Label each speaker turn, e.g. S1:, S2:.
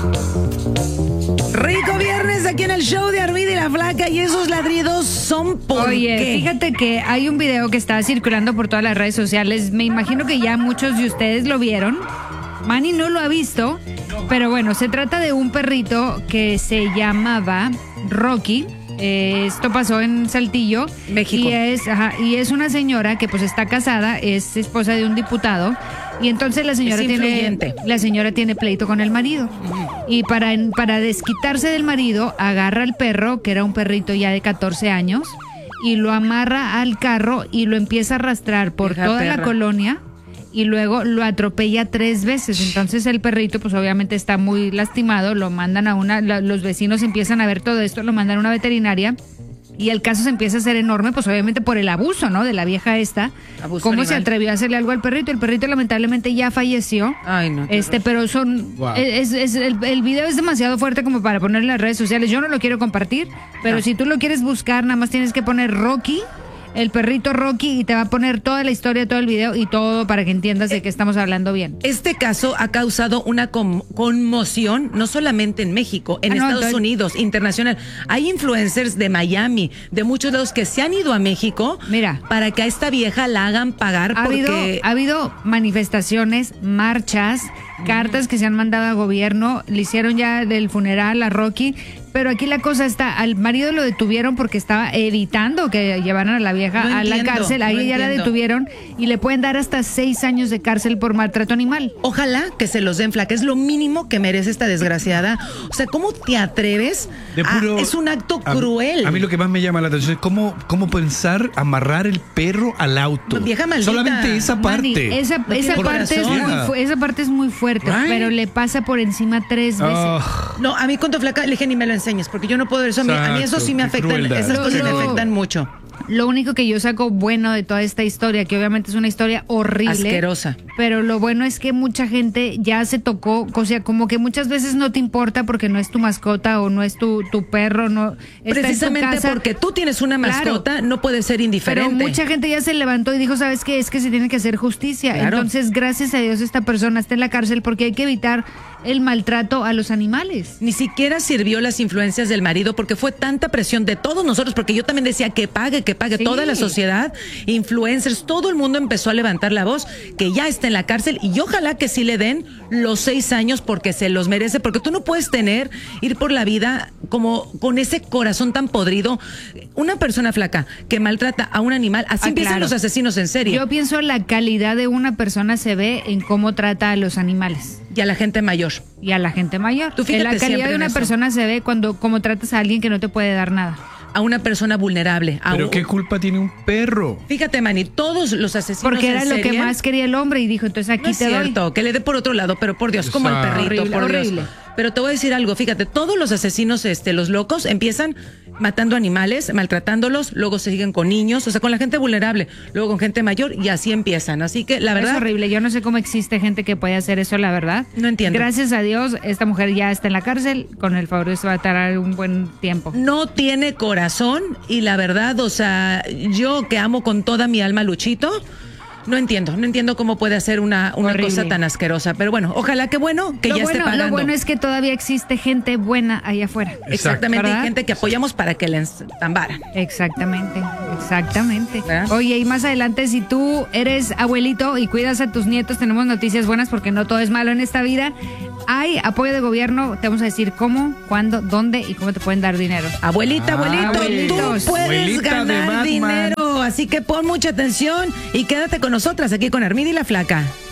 S1: Rico viernes aquí en el show de Armida y la Flaca, y esos ladridos son por
S2: Oye,
S1: qué.
S2: fíjate que hay un video que está circulando por todas las redes sociales. Me imagino que ya muchos de ustedes lo vieron. Manny no lo ha visto, pero bueno, se trata de un perrito que se llamaba Rocky. Esto pasó en Saltillo,
S1: México.
S2: Y es una señora que pues está casada, es esposa de un diputado, y entonces la señora tiene pleito con el marido. Y para desquitarse del marido, agarra al perro, que era un perrito ya de 14 años, y lo amarra al carro y lo empieza a arrastrar por toda la colonia. Y luego lo atropella 3 veces. Entonces el perrito pues obviamente está muy lastimado, lo mandan los vecinos empiezan a ver todo esto, lo mandan a una veterinaria y el caso se empieza a hacer enorme, pues obviamente por el abuso, ¿no? De la vieja esta.
S1: Abuso
S2: ¿Cómo
S1: animal.
S2: se atrevió a hacerle algo al perrito? El perrito lamentablemente ya falleció.
S1: Ay, no.
S2: Pero son...
S3: Wow.
S2: El video es demasiado fuerte como para ponerlo en las redes sociales. Yo no lo quiero compartir, pero si tú lo quieres buscar, nada más tienes que poner Rocky, el perrito Rocky, y te va a poner toda la historia, todo el video y todo para que entiendas de qué estamos hablando bien.
S1: Este caso ha causado una conmoción, no solamente en México, en Estados Unidos, internacional. Hay influencers de Miami, de muchos lados que se han ido a México,
S2: Mira,
S1: para que a esta vieja la hagan pagar porque...
S2: Ha habido manifestaciones, marchas, cartas que se han mandado a gobierno, le hicieron ya del funeral a Rocky, pero aquí la cosa está, al marido lo detuvieron porque estaba evitando que llevaran a la vieja a la cárcel, ahí ya la detuvieron y le pueden dar hasta 6 años de cárcel por maltrato animal.
S1: Ojalá que se los den, Flaca, es lo mínimo que merece esta desgraciada. O sea, ¿cómo te atreves? Es un acto cruel.
S3: A mí lo que más me llama la atención es cómo pensar amarrar el perro al auto.
S1: Vieja maldita.
S3: Solamente esa parte.
S2: Manny, esa parte es muy fuerte,
S3: Right.
S2: pero le pasa por encima 3 veces.
S1: No, a mí con tu Flaca, le dije ni me lo enseñes, porque yo no puedo ver eso. A mí eso sí me
S3: Exacto, qué
S1: afecta,
S3: crueldad.
S1: esas cosas me afectan mucho.
S2: Lo único que yo saco bueno de toda esta historia, que obviamente es una historia horrible,
S1: asquerosa,
S2: pero lo bueno es que mucha gente ya se tocó, o sea, como que muchas veces no te importa porque no es tu mascota o no es tu perro, no está
S1: precisamente
S2: en tu casa.
S1: Porque tú tienes una mascota, claro, no puedes ser indiferente.
S2: Pero mucha gente ya se levantó y dijo, ¿sabes qué? Es que se tiene que hacer justicia.
S1: Claro.
S2: Entonces, gracias a Dios, esta persona está en la cárcel porque hay que evitar el maltrato a los animales.
S1: Ni siquiera sirvió las influencias del marido porque fue tanta presión de todos nosotros, porque yo también decía que pague, sí, toda la sociedad, influencers, todo el mundo empezó a levantar la voz, que ya está en la cárcel y ojalá que sí le den los 6 años porque se los merece, porque tú no puedes ir por la vida como con ese corazón tan podrido. Una persona, Flaca, que maltrata a un animal, así empiezan los asesinos en serie.
S2: Yo pienso la calidad de una persona se ve en cómo trata a los animales.
S1: Y a la gente mayor.
S2: Y a la gente mayor.
S1: Tú fíjate,
S2: la calidad de una persona se ve como tratas a alguien que no te puede dar nada.
S1: A una persona vulnerable.
S3: ¿Pero qué culpa tiene un perro?
S1: Fíjate, Manny, todos los asesinos
S2: porque era
S1: en serie,
S2: lo que más quería el hombre y dijo, entonces aquí
S1: no
S2: te
S1: es
S2: doy.
S1: cierto, que le dé por otro lado, pero por Dios, como el perrito,
S2: horrible,
S1: por
S2: horrible.
S1: Dios. Pero te voy a decir algo, fíjate, todos los asesinos, los locos, empiezan matando animales, maltratándolos, luego se siguen con niños, o sea, con la gente vulnerable, luego con gente mayor y así empiezan. Así que la verdad...
S2: Es horrible, yo no sé cómo existe gente que puede hacer eso, la verdad.
S1: No entiendo.
S2: Gracias a Dios, esta mujer ya está en la cárcel, con el favor de Dios va a estar un buen tiempo.
S1: No tiene corazón y la verdad, o sea, yo que amo con toda mi alma a Luchito, no entiendo cómo puede hacer una cosa tan asquerosa. Pero bueno, ojalá que bueno que ya esté pagando.
S2: Lo bueno es que todavía existe gente buena allá afuera.
S1: Exactamente,
S2: ¿verdad?
S1: hay gente que apoyamos para que le tambaran.
S2: Exactamente.
S1: ¿verdad?
S2: Oye, y más adelante, si tú eres abuelito y cuidas a tus nietos, tenemos noticias buenas porque no todo es malo en esta vida. Hay apoyo de gobierno, te vamos a decir cómo, cuándo, dónde y cómo te pueden dar dinero.
S1: Abuelita, tú puedes
S3: Abuelita
S1: ganar dinero, así que pon mucha atención y quédate con nosotras aquí con Armida y la Flaca.